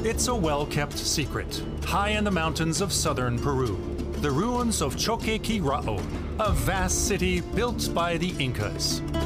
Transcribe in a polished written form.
It's a well-kept secret, high in the mountains of southern Peru. The ruins of Choquequirao, a vast city built by the Incas.